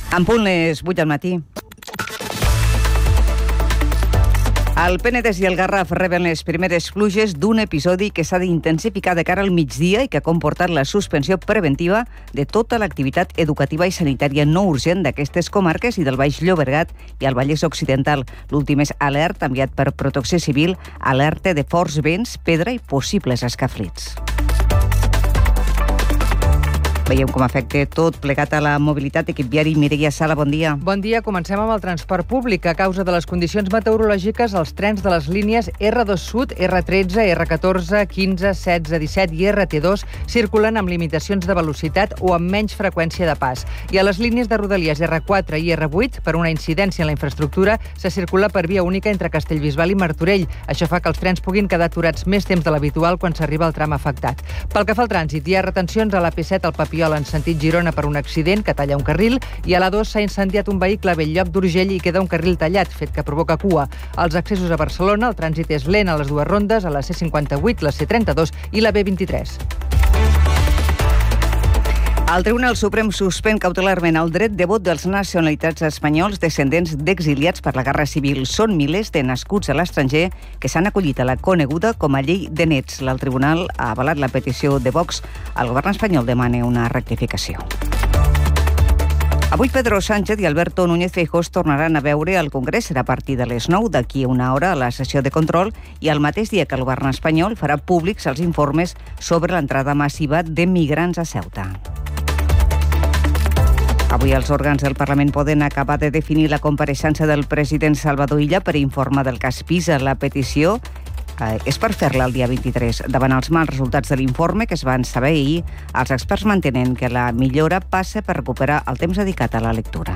En punt les 8 del matí. El Penedès i el Garraf reben les primeres pluges d'un episodi que s'ha d'intensificar de cara al migdia i que ha comportat la suspensió preventiva de tota l'activitat educativa i sanitària no urgent d'aquestes comarques i del Baix Llobregat i el Vallès Occidental. L'últim és alerta enviat per Protecció Civil, alerta de forts vents, pedra i possibles escaflits. Veiem com afecta tot plegat a la mobilitat. Equip viari, Mireia Sala, bon dia. Bon dia. Comencem amb el transport públic. A causa de les condicions meteorològiques, els trens de les línies R2 Sud, R13, R14, 15, 16, 17 i RT2 circulen amb limitacions de velocitat o amb menys freqüència de pas. I a les línies de Rodalies R4 i R8, per una incidència en la infraestructura, se circula per via única entre Castellbisbal i Martorell. Això fa que els trens puguin quedar aturats més temps de l'habitual quan s'arriba al tram afectat. Pel que fa al trànsit, hi ha retencions a l'AP7 al Papiol en sentit Girona per un accident que talla un carril i a l'A2 s'ha incendiat un vehicle a Bell-lloc d'Urgell i queda un carril tallat, fet que provoca cua. Als accessos a Barcelona, el trànsit és lent a les dues rondes, a la C58, la C32 i la B23. El Tribunal Suprem suspèn cautelarment el dret de vot dels nacionalitats espanyols descendents d'exiliats per la Guerra Civil. Són milers de nascuts a l'estranger que s'han acollit a la coneguda com a llei de nets. El Tribunal ha avalat la petició de Vox. El govern espanyol demana una rectificació. Avui Pedro Sánchez i Alberto Núñez Feijóo es tornaran a veure al Congrés. Serà a partir de les 9 d'aquí a una hora a la sessió de control i el mateix dia que el govern espanyol farà públics els informes sobre l'entrada massiva de migrants a Ceuta. Avui els òrgans del Parlament poden acabar de definir la compareixença del president Salvador Illa per informar del cas Pisa. La petició és per fer-la el dia 23. Davant els mals resultats de l'informe que es van saber ahir, els experts mantenen que la millora passa per recuperar el temps dedicat a la lectura.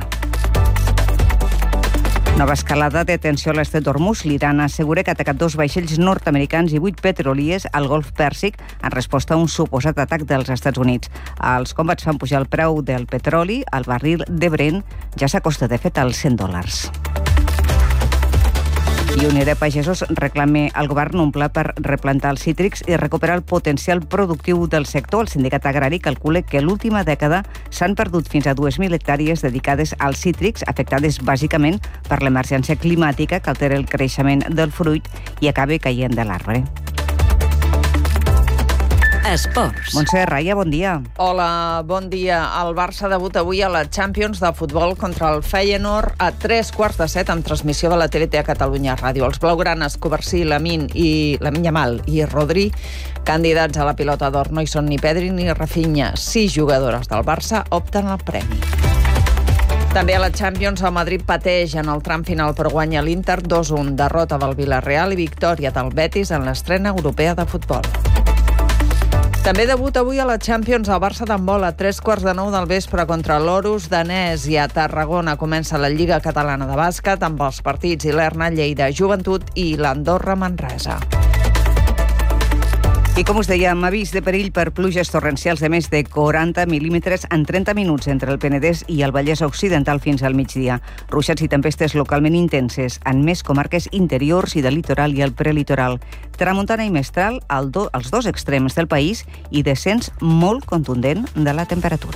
Nova escalada de tensió a l'estret d'Hormuz. l'Iran assegura que ha atacat 2 vaixells nord-americans i 8 petroliers al Golf Pèrsic en resposta a un suposat atac dels Estats Units. Els combats fan pujar el preu del petroli. El barril de Brent ja s'acosta de fet als $100. I Unió de Pagesos reclama al govern un pla per replantar els cítrics i recuperar el potencial productiu del sector. El sindicat agrari calcula que l'última dècada s'han perdut fins a 2.000 hectàrees dedicades als cítrics, afectades bàsicament per l'emergència climàtica que altera el creixement del fruit i acaba caient de l'arbre. Esports. Montse Raya, bon dia. Hola, bon dia. El Barça debut avui a la Champions de futbol contra el Feyenoord a 7:15 amb transmissió de la TDT a Catalunya Ràdio. Els blaugranes, Covarsí, Lamine Yamal i Rodri, candidats a la pilota d'or, no hi són ni Pedri ni Rafinha. 6 jugadores del Barça opten al premi. També a la Champions, el Madrid pateix en el tram final però guanya l'Inter 2-1, derrota del Villarreal i victòria del Betis en l'estrena europea de futbol. També debut avui a la Champions el Barça d'handbol a 9:15 del vespre contra l'Orus danès i a Tarragona comença la Lliga Catalana de Bàsquet amb els partits Ilerna, Lleida, Joventut i l'Andorra Manresa. I com us dèiem, avís de perill per pluges torrencials de més de 40 mil·límetres en 30 minuts entre el Penedès i el Vallès Occidental fins al migdia. Ruixats i tempestes localment intenses en més comarques interiors i del litoral i el prelitoral. Tramuntana i mestral als 2 extrems del país i descens molt contundent de la temperatura.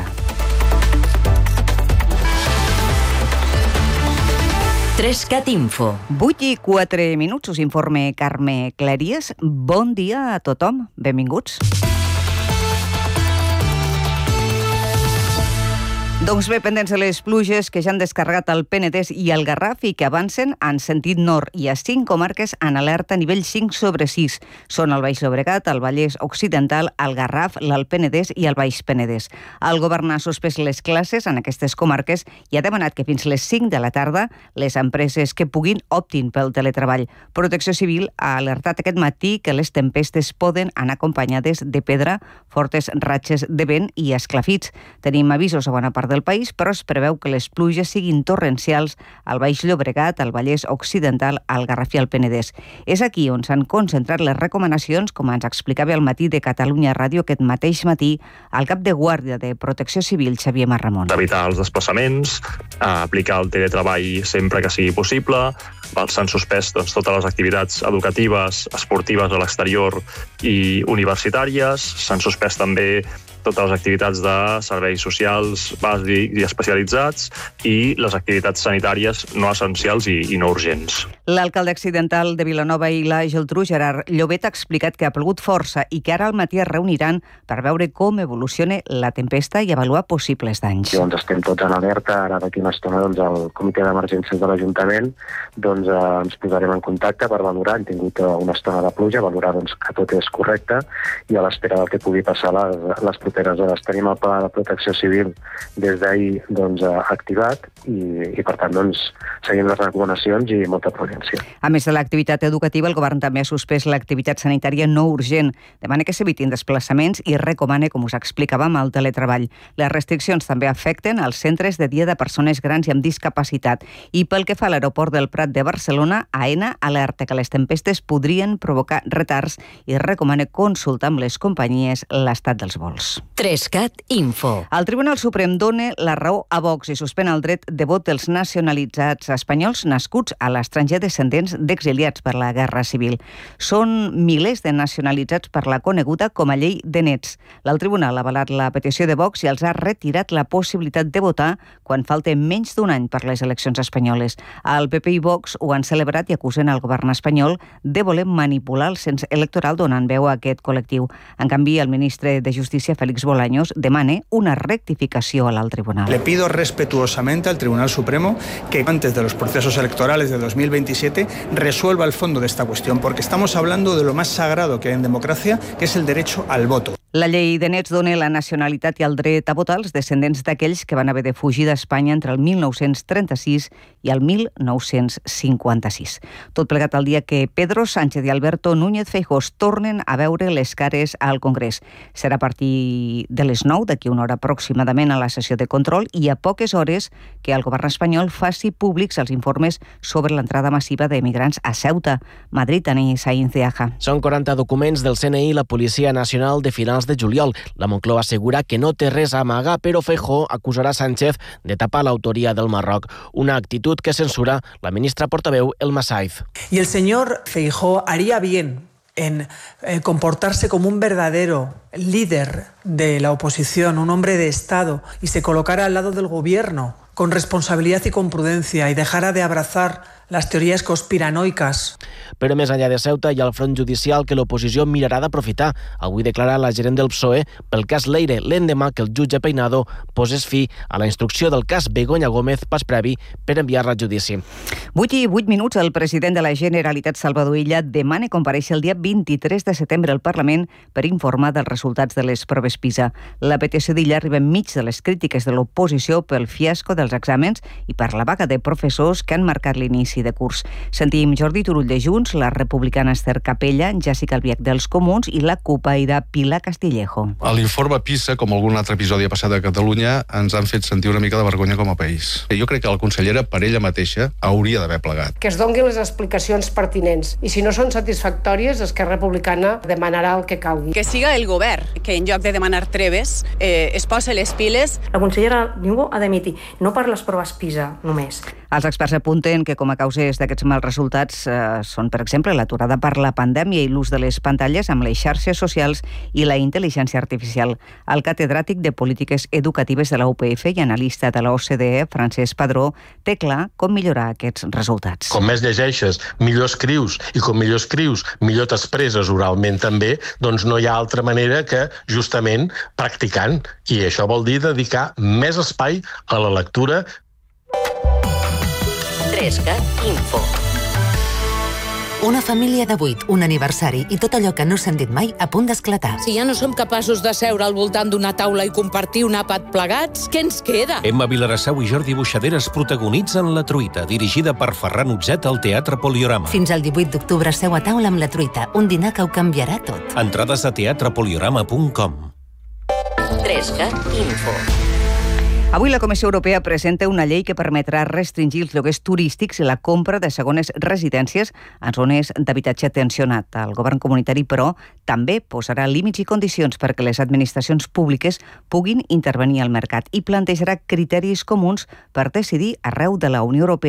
Trescat Info. 8:04, us informa Carme Claries. Bon dia a tothom. Benvinguts. Doncs bé, pendents de les pluges que ja han descarregat el Penedès i el Garraf i que avancen en sentit nord. Hi ha 5 comarques en alerta a nivell 5/6. Són el Baix Llobregat, el Vallès Occidental, el Garraf, l'Alt Penedès i el Baix Penedès. El govern ha suspès les classes en aquestes comarques i ha demanat que fins les 5 de la tarda les empreses que puguin optin pel teletreball. Protecció Civil ha alertat aquest matí que les tempestes poden anar acompanyades de pedra, fortes ratxes de vent i esclafits. Tenim avisos a bona part del país, però es preveu que les pluges siguin torrencials al Baix Llobregat, al Vallès Occidental, al Garraf i al Penedès. És aquí on s'han concentrat les recomanacions, com ens explicava al matí de Catalunya Ràdio aquest mateix matí el cap de guàrdia de Protecció Civil, Xavier Marramon. Evitar els desplaçaments, aplicar el teletreball sempre que sigui possible. S'han suspès totes les activitats educatives, esportives a l'exterior i universitàries. S'han suspès també totes les activitats de serveis socials bàsics i especialitzats i les activitats sanitàries no essencials i no urgents. L'alcalde accidental de Vilanova i la Geltrú, Gerard Llobet, ha explicat que ha plogut força i que ara al matí es reuniran per veure com evoluciona la tempesta i avaluar possibles danys. Estem tots en alerta. Ara d'aquí una estona el comitè d'emergències de l'Ajuntament ens posarem en contacte per valorar. Hem tingut una estona de pluja, valorar que tot és correcte i a l'espera del que pugui passar les properes hores. Tenim el pla de protecció civil des d'ahir activat i per tant seguim les recomanacions i molta prudència. A més de l'activitat educativa, el govern també ha suspès l'activitat sanitària no urgent. Demana que s'evitin desplaçaments i recomana, com us explicàvem, el teletreball. Les restriccions també afecten els centres de dia de persones grans i amb discapacitat. I pel que fa a l'aeroport del Prat de Barcelona, AENA alerta que les tempestes podrien provocar retards i recomana consultar amb les companyies l'estat dels vols. 3CAT Info. El Tribunal Suprem dona la raó a Vox i suspèn el dret de vot dels nacionalitzats espanyols nascuts a l'estranger descendents d'exiliats per la Guerra Civil. Són milers de nacionalitzats per la coneguda com a llei de nets. El Tribunal ha avalat la petició de Vox i els ha retirat la possibilitat de votar quan falta menys d'un any per les eleccions espanyoles. El PP i Vox ho han celebrat i acusen el govern espanyol de voler manipular el cens electoral donant veu a aquest col·lectiu. En canvi, el ministre de Justícia, Félix Bolaños, demana una rectificació al Tribunal. Le pido respetuosamente al Tribunal Supremo que antes de los procesos electorales de 2027 resuelva el fondo de esta cuestión, porque estamos hablando de lo más sagrado que hay en democracia, que es el derecho al voto. La llei de nets dona la nacionalitat i el dret a votar als descendents d'aquells que van haver de fugir d'Espanya entre el 1936 i el 1956. Tot plegat al dia que Pedro Sánchez i Alberto Núñez Feijóo tornen a veure les cares al Congrés. Serà a partir de les 9, d'aquí una hora aproximadament, a la sessió de control i a poques hores que el govern espanyol faci públics els informes sobre l'entrada massiva d'emigrants a Ceuta. Madrid, Ani Sainz de Aja. Són 40 documents del CNI i la Policia Nacional de finals de juliol. La Moncloa assegura que no té res a amagar, però Feijóo acusarà Sánchez de tapar l'autoria del Marroc, una actitud que censura la ministra portaveu Elma Saiz. Y el señor Feijóo haría bien en comportarse como un verdadero líder de la oposición, un hombre de Estado, y se colocara al lado del gobierno con responsabilidad y con prudencia y dejara de abrazar les teories conspiranoiques. Però més enllà de Ceuta hi ha el front judicial que l'oposició mirarà d'aprofitar. Avui declara la gerent del PSOE pel cas Leire, l'endemà que el jutge Peinado posés fi a la instrucció del cas Begoña Gómez, pas previ per enviar-la a judici. 8:08, el president de la Generalitat, Salvador Illa, demana comparèixer el dia 23 de setembre al Parlament per informar dels resultats de les proves PISA. La petició d'Illa arriba enmig de les crítiques de l'oposició pel fiasco dels exàmens i per la vaga de professors que han marcat l'inici de curs. Sentim Jordi Turull de Junts, la republicana Esther Capella, Jessica Albiach dels Comuns i la cupaire Pilar Castillejo. A l'informe PISA, com algun altre episodi passat a Catalunya, ens han fet sentir una mica de vergonya com a país. Jo crec que la consellera, per ella mateixa, hauria d'haver plegat. Que es donin les explicacions pertinents i si no són satisfactòries, Esquerra Republicana demanarà el que calgui. Que siga el govern que en lloc de demanar treves es posi les piles. La consellera Niubó ha d'emitir, no per les proves PISA només. Els experts apunten que com a causes d'aquests mals resultats són, per exemple, l'aturada per la pandèmia i l'ús de les pantalles amb les xarxes socials i la intel·ligència artificial. El catedràtic de Polítiques Educatives de la UPF i analista de la OCDE, Francesc Padró, té clar com millorar aquests resultats. Com més llegeixes, millor escrius, i com millor escrius, millor t'expresses oralment també, doncs no hi ha altra manera que justament practicant. I això vol dir dedicar més espai a la lectura. 3CAT Info. Una família de 8, un aniversari i tot allò que no s'han dit mai a punt d'esclatar. Si ja no som capaços de seure al voltant d'una taula i compartir un àpat plegats, què ens queda? Emma Vilarassau i Jordi Buixaderes protagonitzen La Truita, dirigida per Ferran Utzet al Teatre Poliorama. Fins al 18 d'octubre seu a taula amb La Truita, un dinar que ho canviarà tot. Entrades a teatrepoliorama.com. 3CAT Info. Avui la Comissió Europea presenta una llei que permetrà restringir els lloguers turístics i la compra de segones residències en zones d'habitatge tensionat. El govern comunitari, però, també posarà límits i condicions perquè les administracions públiques puguin intervenir al mercat i plantejarà criteris comuns per decidir arreu de la Unió Europea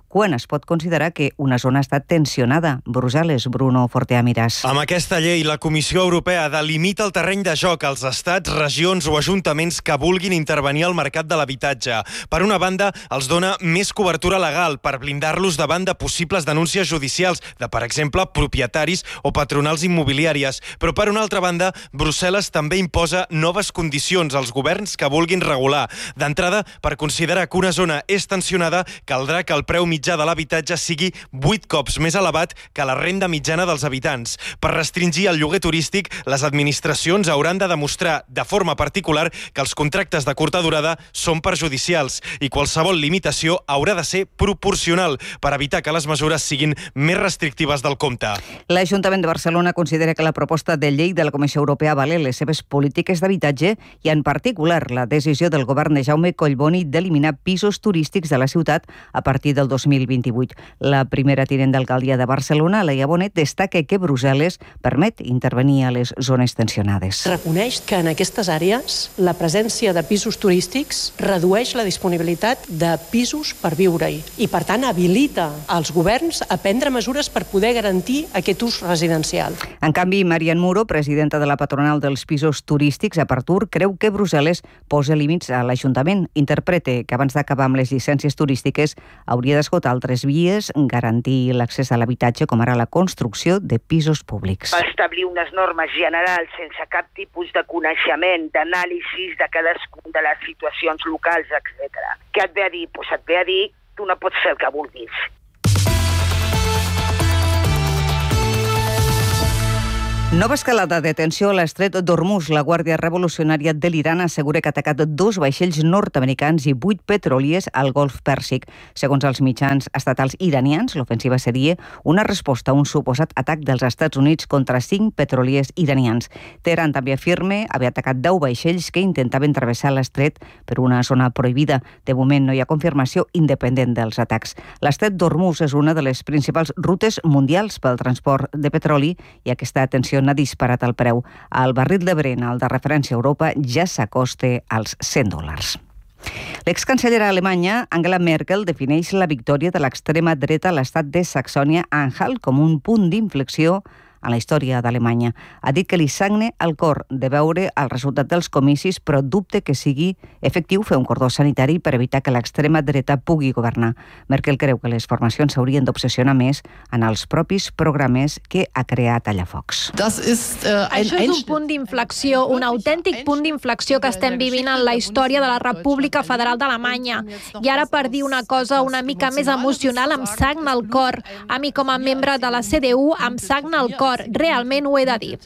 quan es pot considerar que una zona està tensionada. Brussel·les, Bruno Fortea-Miràs. Amb aquesta llei, la Comissió Europea delimita el terreny de joc als estats, regions o ajuntaments que vulguin intervenir al mercat de l'habitatge. Per una banda, els dona més cobertura legal per blindar-los davant de possibles denúncies judicials de, per exemple, propietaris o patronals immobiliàries. Però, per una altra banda, Brussel·les també imposa noves condicions als governs que vulguin regular. D'entrada, per considerar que una zona és tensionada, caldrà que el preu mitjà de l'habitatge sigui 8 cops més elevat que la renda mitjana dels habitants. Per restringir el lloguer turístic, les administracions hauran de demostrar de forma particular que els contractes de curta durada són perjudicials i qualsevol limitació haurà de ser proporcional per evitar que les mesures siguin més restrictives del compte. L'Ajuntament de Barcelona considera que la proposta de llei de la Comissió Europea avala les seves polítiques d'habitatge i, en particular, la decisió del govern de Jaume Collboni d'eliminar pisos turístics de la ciutat a partir del 2028. La primera tinent d'alcaldia de Barcelona, Laia Bonet, destaca que Brussel·les permet intervenir a les zones tensionades. Reconeix que en aquestes àrees la presència de pisos turístics redueix la disponibilitat de pisos per viure-hi i, per tant, habilita als governs a prendre mesures per poder garantir aquest ús residencial. En canvi, Marian Muro, presidenta de la patronal dels pisos turístics, Apartur, creu que Brussel·les posa límits a l'Ajuntament. Interpreta que abans d'acabar amb les llicències turístiques hauria d'esgotar altres vies, garantir l'accés a l'habitatge, com ara la construcció de pisos públics. Establir unes normes generals sense cap tipus de coneixement, d'anàlisis de cadascuna de les situacions locals, etc. Què et ve a dir? Doncs et ve a dir que tu no pots fer el que vulguis. Nova escalada de tensió a l'estret d'Hormuz. La Guàrdia Revolucionària de l'Iran assegura que ha atacat 2 vaixells nord-americans i 8 petroliers al Golf Pèrsic. Segons els mitjans estatals iranians, l'ofensiva seria una resposta a un suposat atac dels Estats Units contra 5 petroliers iranians. Teheran també afirma haver atacat 10 vaixells que intentaven travessar l'estret per una zona prohibida. De moment no hi ha confirmació independent dels atacs. L'estret d'Hormuz és una de les principals rutes mundials pel transport de petroli i aquesta tensió ha disparat el preu. El barril de Brent, el de referència a Europa, ja s'acosta als $100. L'excancellera alemanya Angela Merkel defineix la victòria de l'extrema dreta a l'estat de Saxònia-Anhalt com un punt d'inflexió a la història d'Alemanya. Ha dit que li sagna el cor de veure el resultat dels comicis, però dubte que sigui efectiu fer un cordó sanitari per evitar que l'extrema dreta pugui governar. Merkel creu que les formacions s'haurien d'obsessionar més en els propis programes que ha creat Tallafocs. Això és un punt d'inflexió, un autèntic punt d'inflexió que estem vivint en la història de la República Federal d'Alemanya. I ara, per dir una cosa una mica més emocional, em sagna el cor. A mi, com a membre de la CDU, em sagna el cor. Realment ho he de dir.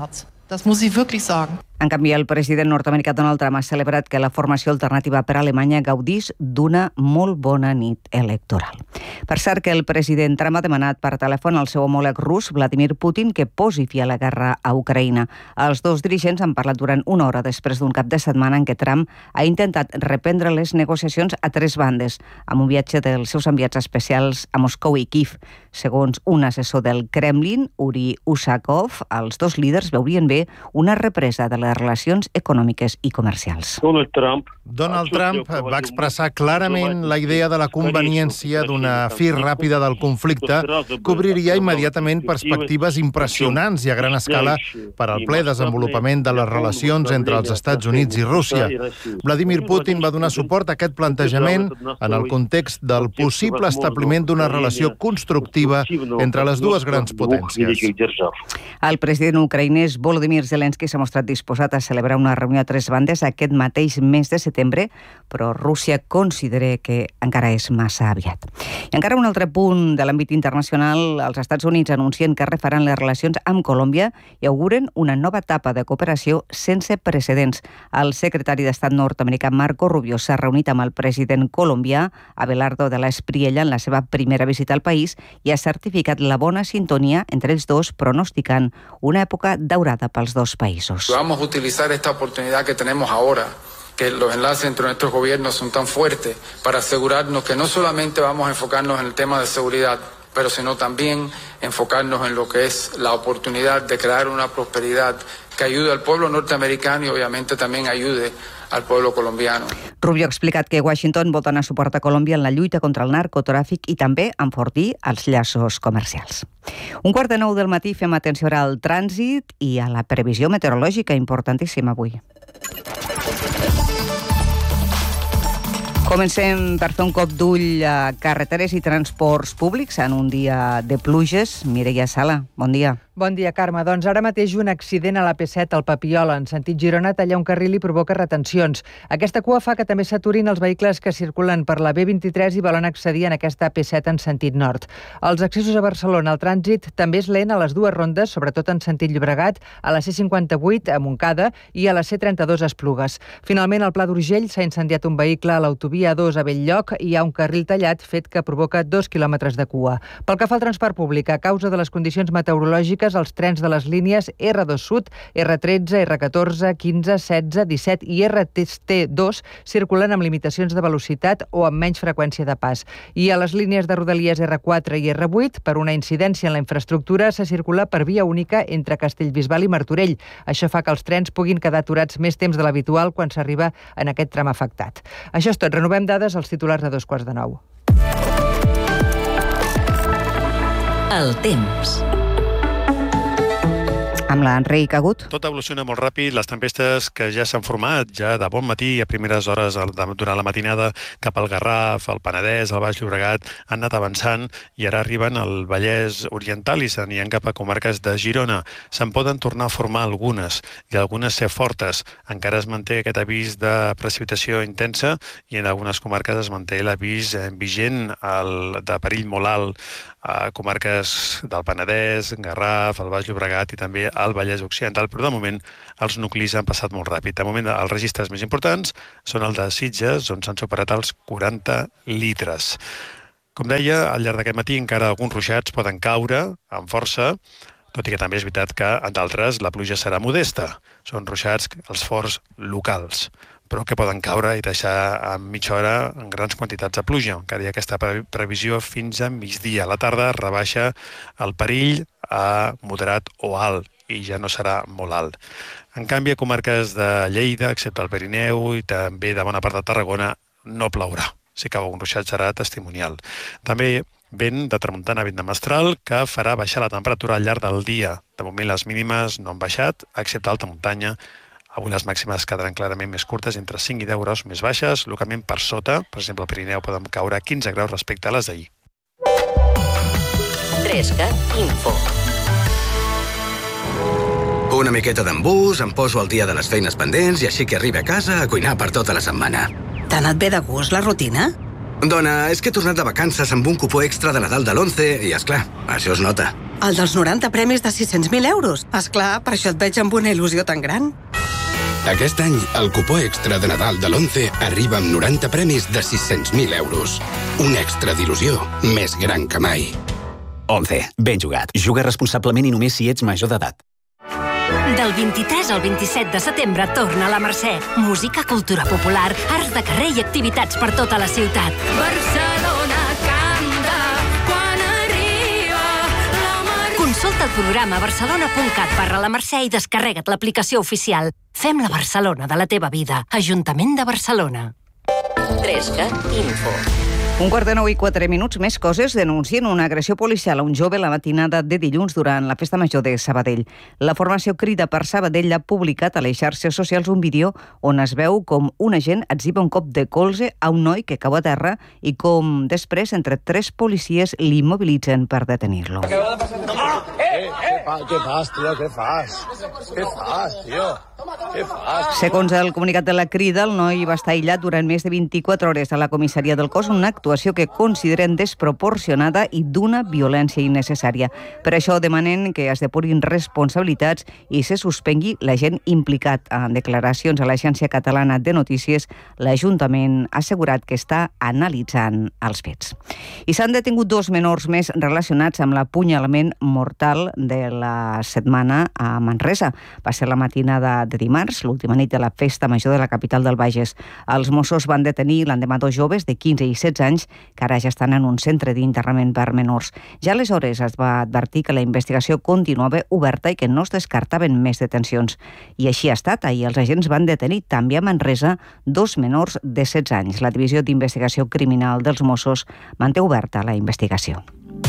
Das muss ich wirklich sagen. En canvi, el president nord-americà Donald Trump ha celebrat que la formació alternativa per a Alemanya gaudís d'una molt bona nit electoral. Per cert, que el president Trump ha demanat per telèfon al seu homòleg rus, Vladimir Putin, que posi fi a la guerra a Ucraïna. Els dos dirigents han parlat durant una hora després d'un cap de setmana en què Trump ha intentat reprendre les negociacions a 3 bandes, amb un viatge dels seus enviats especials a Moscou i Kiev. Segons un assessor del Kremlin, Uri Usakov, els dos líders veurien bé una represa de les relacions econòmiques i comercials. Donald Trump va expressar clarament la idea de la conveniència d'una fi ràpida del conflicte que obriria immediatament perspectives impressionants i a gran escala per al ple desenvolupament de les relacions entre els Estats Units i Rússia. Vladimir Putin va donar suport a aquest plantejament en el context del possible establiment d'una relació constructiva entre les dues grans potències. El president ucraïnès Volodymyr Zelensky s'ha mostrat disposat a celebrar una reunió a 3 bandes aquest mateix mes de setembre, però Rússia considera que encara és massa aviat. I encara un altre punt de l'àmbit internacional, els Estats Units anuncien que refaran les relacions amb Colòmbia i auguren una nova etapa de cooperació sense precedents. El secretari d'Estat nord-americà Marco Rubio s'ha reunit amb el president colombià Abelardo de la Espriella en la seva primera visita al país i ha certificat la bona sintonia entre ells dos, pronosticant una època daurada pels dos països. Vamos a utilizar esta oportunidad que tenemos ahora, que los enlaces entre nuestros gobiernos son tan fuertes, para asegurarnos que no solamente vamos a enfocarnos en el tema de seguridad, pero sino también enfocarnos en lo que es la oportunidad de crear una prosperidad que ayude al pueblo norteamericano y obviamente también ayude al pueblo colombiano. Rubio ha explicat que Washington vol donar suport a Colòmbia en la lluita contra el narcotràfic i també enfortir els llaços comercials. 8:45 del matí fem atenció ara al trànsit i a la previsió meteorològica importantíssima avui. Comencem per fer un cop d'ull a carreteres i transports públics en un dia de pluges. Mireia Sala, bon dia. Bon dia, Carme. Doncs ara mateix un accident a la P7 al Papiola, en sentit Girona, talla un carril i provoca retencions. Aquesta cua fa que també s'aturin els vehicles que circulen per la B23 i volen accedir en aquesta P7 en sentit nord. Als accessos a Barcelona, el trànsit també és lent a les dues rondes, sobretot en sentit Llobregat, a la C58 a Montcada i a la C32 a Esplugues. Finalment, al Pla d'Urgell s'ha incendiat un vehicle a l'autovia A2 a Belllloc i hi ha un carril tallat fet que provoca 2 quilòmetres de cua. Pel que fa al transport públic, a causa de les condicions meteorològiques, els trens de les línies R2 Sud, R13, R14, 15, 16, 17 i RT2 circulen amb limitacions de velocitat o amb menys freqüència de pas. I a les línies de Rodalies R4 i R8, per una incidència en la infraestructura, se circula per via única entre Castellbisbal i Martorell. Això fa que els trens puguin quedar aturats més temps de l'habitual quan s'arriba en aquest tram afectat. Això és tot. Renovem dades als titulars de 8:45. El temps. Amb l'Enric Agut. Tot evoluciona molt ràpid. Les tempestes que ja s'han format ja de bon matí a primeres hores durant la matinada cap al Garraf, al Penedès, al Baix Llobregat, han anat avançant i ara arriben al Vallès Oriental i s'anien cap a comarques de Girona. Se'n poden tornar a formar algunes i algunes ser fortes. Encara es manté aquest avís de precipitació intensa i en algunes comarques es manté l'avís vigent de perill molt alt a comarques del Penedès, Garraf, el Baix Llobregat i també al Vallès Occidental, però de moment els nuclis han passat molt ràpid. De moment els registres més importants són el de Sitges, on s'han superat els 40 litres. Com deia, al llarg d'aquest matí encara alguns ruixats poden caure amb força, tot i que també és veritat que en d'altres la pluja serà modesta. Són ruixats, els forts locals, però que poden caure i deixar en mitja hora en grans quantitats de pluja. Encara hi ha aquesta previsió fins a migdia. A la tarda rebaixa el perill a moderat o alt i ja no serà molt alt. En canvi, a comarques de Lleida, excepte el Pirineu i també de bona part de Tarragona, no plourà. Si cau un ruixat serà testimonial. També vent de tramuntana, vent de mestral, que farà baixar la temperatura al llarg del dia. De moment les mínimes no han baixat, excepte alta muntanya. Avui les màximes quedaran clarament més curtes, entre 5 i 10 graus més baixes, localment per sota. Per exemple, al Pirineu poden caure 15 graus respecte a les d'ahir. 3CAT Info. Una miqueta d'embús, em poso al dia de les feines pendents i així que arribi a casa a cuinar per tota la setmana. T'ha anat bé de gust la rutina? Dona, és que he tornat de vacances amb un cupó extra de Nadal de l'11 i, esclar, això es nota. El dels 90 premis de 600.000 euros. Esclar, per això et veig amb una il·lusió tan gran. Aquest any, el cupó extra de Nadal de l'11 arriba amb 90 premis de 600.000 euros. Un extra d'il·lusió més gran que mai. 11. Ben jugat. Juga responsablement i només si ets major d'edat. Del 23 al 27 de setembre torna a la Mercè. Música, cultura popular, arts de carrer i activitats per tota la ciutat. Barcelona canta quan arriba la Mercè. Consulta el programa barcelona.cat/la Mercè i descarrega't l'aplicació oficial. Fem la Barcelona de la teva vida. Ajuntament de Barcelona. 3CAT Info. 8:45 més coses. Denuncien una agressió policial a un jove la matinada de dilluns durant la festa major de Sabadell. La formació Crida per Sabadell ha publicat a les xarxes socials un vídeo on es veu com un agent etziba un cop de colze a un noi que cau a terra i com després entre 3 policies l'immobilitzen per detenir-lo. Què fas, tio? Què fas? Què fas, tio? Què fas? Segons el comunicat de la Crida, el noi va estar aïllat durant més de 24 hores a la comissaria del cos, una actuació que consideren desproporcionada i d'una violència innecessària. Per això demanen que es depurin responsabilitats i se suspengui l'agent implicat. En declaracions a l'Agència Catalana de Notícies, l'Ajuntament ha assegurat que està analitzant els fets. I s'han detingut 2 menors més relacionats amb l'apunyalament mortal mortal de la setmana a Manresa. Va ser la matinada de dimarts, l'última nit de la festa major de la capital del Bages. Els Mossos van detenir l'endemà dos joves de 15 i 16 anys que ara ja estan en un centre d'internament per menors. Ja aleshores es va advertir que la investigació continuava oberta i que no es descartaven més detencions. I així ha estat. Ahir els agents van detenir també a Manresa 2 menors de 16 anys. La Divisió d'Investigació Criminal dels Mossos manté oberta la investigació.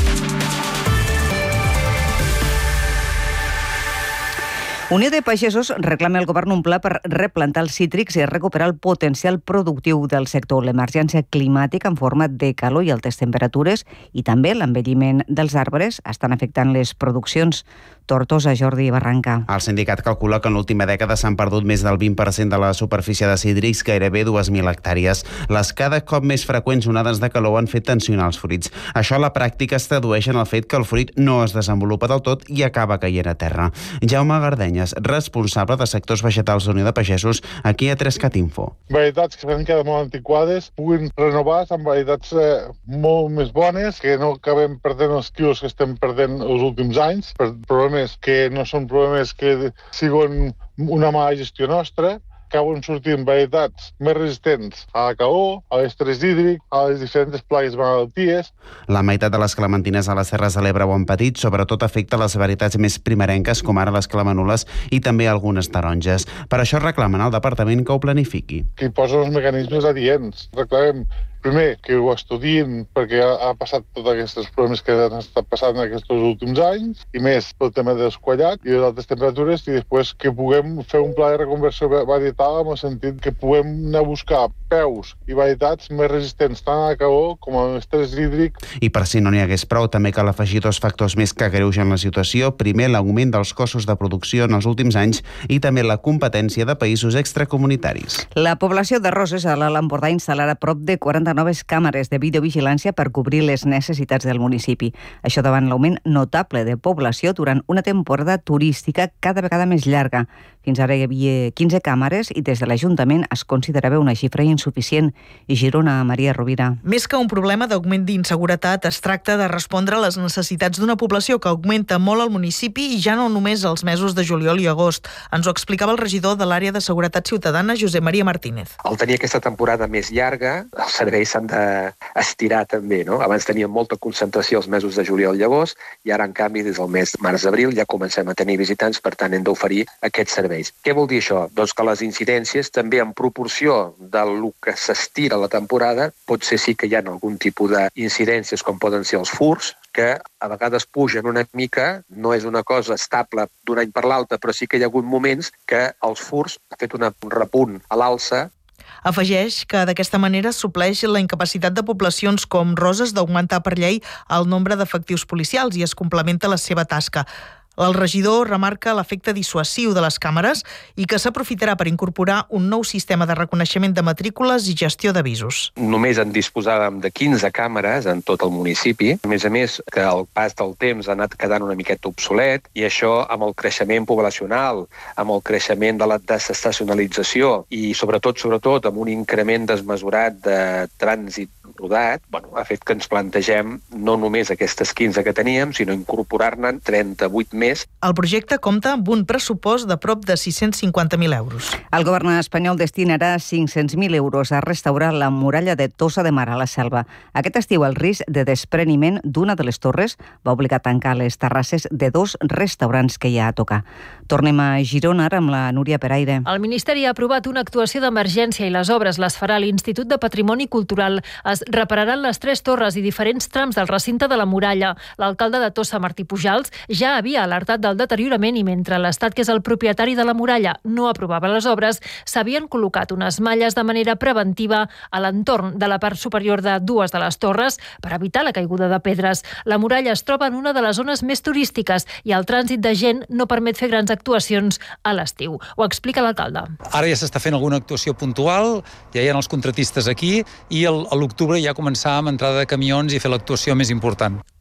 Unió de Pagesos reclama al govern un pla per replantar els cítrics i recuperar el potencial productiu del sector. L'emergència climàtica en forma de calor i altes temperatures i també l'envelliment dels arbres estan afectant les produccions. Tortosa, Jordi Barranca. El sindicat calcula que en l'última dècada s'han perdut més del 20% de la superfície de cítrics, gairebé 2.000 hectàrees. Les cada cop més freqüents onades de calor han fet tensionar els fruits. Això a la pràctica es tradueix en el fet que el fruit no es desenvolupa del tot i acaba caient a terra. Jaume Gardenyes, responsable de sectors vegetals d'Unió de Pagesos, aquí a 3cat Info. Varietats que s'han quedat molt antiquades puguin renovar amb varietats molt més bones, que no acabem perdent els quilos que estem perdent els últims anys, per problemes que no són problemes que siguin una mala gestió nostra, acaben sortint varietats més resistents a la calor, a l'estrès hídric, a les diferents plagues malalties. La meitat de les clementines a les Terres de l'Ebre ho han patit, sobretot afecta les varietats més primerenques, com ara les clemanules i també algunes taronges. Per això reclamen al departament que ho planifiqui. Que hi posen els mecanismes adients. Reclamem primer, que ho estudiïn perquè ha passat tots aquests problemes que han estat passant aquests últims anys, i més pel tema dels quallats i de les altes temperatures, i després que puguem fer un pla de reconversió varietal en el sentit que puguem anar a buscar peus i varietats més resistents tant a la calor com a l'estrès hídric. I per si no n'hi hagués prou, també cal afegir 2 factors més que agreugen la situació. Primer, l'augment dels costos de producció en els últims anys i també la competència de països extracomunitaris. La població de Roses a l'Alt Empordà instal·larà prop de 40 noves càmeres de videovigilància per cobrir les necessitats del municipi. Això davant l'augment notable de població durant una temporada turística cada vegada més llarga. Fins ara hi havia 15 càmeres i des de l'Ajuntament es considerava una xifra insuficient. I Girona, Maria Rovira. Més que un problema d'augment d'inseguretat, es tracta de respondre a les necessitats d'una població que augmenta molt al municipi i ja no només els mesos de juliol i agost. Ens ho explicava el regidor de l'àrea de Seguretat Ciutadana, Josep Maria Martínez. Al tenir aquesta temporada més llarga, els serveis s'han d'estirar també, no? Abans teníem molta concentració els mesos de juliol i agost i ara, en canvi, des del mes de març-abril ja comencem a tenir visitants, per tant, hem d'oferir aquests serveis. Què vol dir això? Doncs que les incidències, també en proporció del que s'estira la temporada, potser sí que hi ha algun tipus d'incidències com poden ser els furts, que a vegades pugen una mica, no és una cosa estable d'un any per l'altre, però sí que hi ha hagut moments que els furts ha fet un repunt a l'alça. Afegeix que d'aquesta manera supleix la incapacitat de poblacions com Roses d'augmentar per llei el nombre d'efectius policials i es complementa la seva tasca. El regidor remarca l'efecte dissuasiu de les càmeres i que s'aprofitarà per incorporar un nou sistema de reconeixement de matrícules i gestió d'avisos. Només en disposàvem de 15 càmeres en tot el municipi. A més, que el pas del temps ha anat quedant una miqueta obsolet i això amb el creixement poblacional, amb el creixement de la desestacionalització i sobretot amb un increment desmesurat de trànsit rodat, ha fet que ens plantegem no només aquestes 15 que teníem, sinó incorporar-ne 38 més. El projecte compta amb un pressupost de prop de 650.000 euros. El govern espanyol destinarà 500.000 euros a restaurar la muralla de Tossa de Mar a la Selva. Aquest estiu el risc de despreniment d'una de les torres va obligar a tancar les terrasses de 2 restaurants que hi ha a tocar. Tornem a Girona ara amb la Núria Peraire. El Ministeri ha aprovat una actuació d'emergència i les obres les farà l'Institut de Patrimoni Cultural. Es repararan les 3 torres i diferents trams del recinte de la muralla. L'alcalde de Tossa, Martí Pujals, ja havia alertat del deteriorament i mentre l'Estat, que és el propietari de la muralla, no aprovava les obres, s'havien col·locat unes malles de manera preventiva a l'entorn de la part superior de 2 de les torres per evitar la caiguda de pedres. La muralla es troba en una de les zones més turístiques i el trànsit de gent no permet fer grans actuacions a l'estiu. Ho explica l'alcalde. Ara ja s'està fent alguna actuació puntual, ja hi ha els contratistes aquí i a l'octubre ja començar amb entrada de camions i fer l'actuació més important.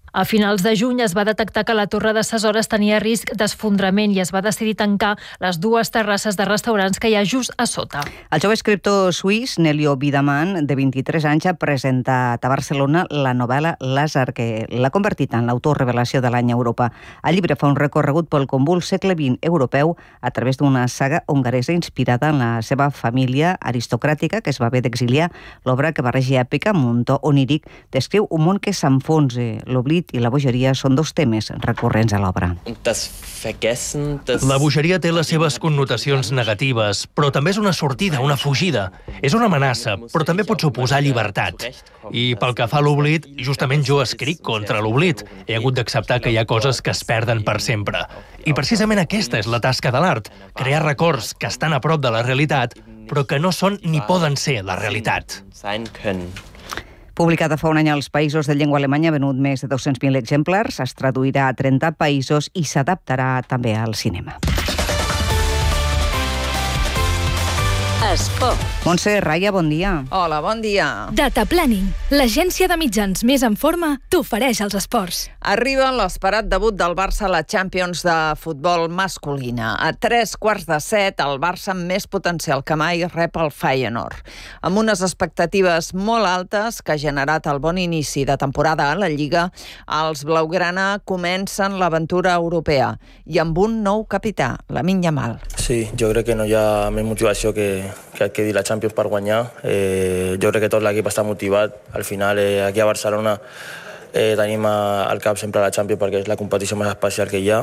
A finals de juny es va detectar que la torre de ses hores tenia risc d'esfondrament i es va decidir tancar les 2 terrasses de restaurants que hi ha just a sota. El jove escriptor suís Nelio Bidaman, de 23 anys, ha presentat a Barcelona la novel·la Lázar, que l'ha convertit en l'autor revelació de l'any a Europa. El llibre fa un recorregut pel convuls segle XX europeu a través d'una saga hongaresa inspirada en la seva família aristocràtica que es va haver d'exiliar. L'obra, que barreja èpica amb un to oníric, descriu un món que s'enfonsa. L'oblit i la bogeria són 2 temes recurrents a l'obra. La bogeria té les seves connotacions negatives, però també és una sortida, una fugida. És una amenaça, però també pot suposar llibertat. I pel que fa a l'oblit, justament jo escric contra l'oblit. He hagut d'acceptar que hi ha coses que es perden per sempre. I precisament aquesta és la tasca de l'art, crear records que estan a prop de la realitat, però que no són ni poden ser la realitat. Publicada fa un any als països de llengua alemanya, ha venut més de 200.000 exemplars, es traduirà a 30 països i s'adaptarà també al cinema. Esport. Montse Raya, bon dia. Hola, bon dia. Data Planning, l'agència de mitjans més en forma, t'ofereix els esports. Arriba l'esperat debut del Barça a la Champions de futbol masculina. A 6:15, el Barça amb més potencial que mai rep el Feyenoord. Amb unes expectatives molt altes que ha generat el bon inici de temporada a la Lliga, els blaugrana comencen l'aventura europea i amb un nou capità, Lamine Yamal. Sí, jo crec que no hi ha més motivació que quedi la Champions per guanyar. Jo crec que tot l'equip està motivat. Al final, aquí a Barcelona tenim al cap sempre la Champions perquè és la competició més especial que hi ha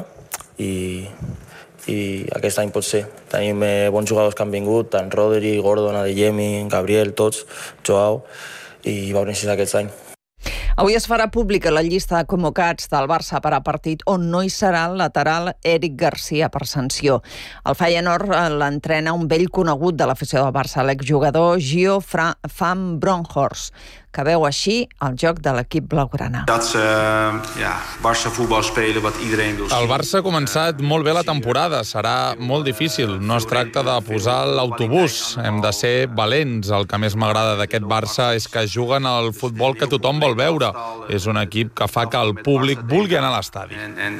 i aquest any pot ser. Tenim bons jugadors que han vingut, tant Rodri, Gordon, Adeyemi, Gabriel, tots, Joao, i veurem si és aquest any. Avui es farà pública la llista de convocats del Barça per a partit on no hi serà el lateral Eric Garcia per sanció. El Feyenoord l'entrena un vell conegut de l'afició del Barça, l'exjugador Gio van Bronckhorst, que veu així el joc de l'equip blaugrana. El Barça ha començat molt bé la temporada, serà molt difícil. No es tracta de posar l'autobús, hem de ser valents. El que més m'agrada d'aquest Barça és que juguen al futbol que tothom vol veure. És un equip que fa que el públic vulgui anar a l'estadi.